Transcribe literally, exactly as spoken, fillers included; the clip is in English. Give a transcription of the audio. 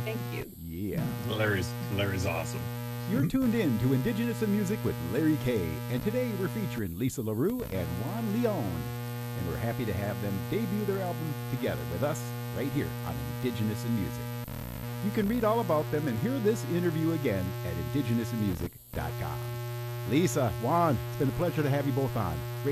Thank you. Yeah. Larry's Larry's awesome. You're tuned in to Indigenous in Music with Larry Kay, and today we're featuring Lisa LaRue and Juan Leon, and we're happy to have them debut their album together with us right here on Indigenous in Music. You can read all about them and hear this interview again at indigenous in music dot com. Lisa, Juan, it's been a pleasure to have you both on.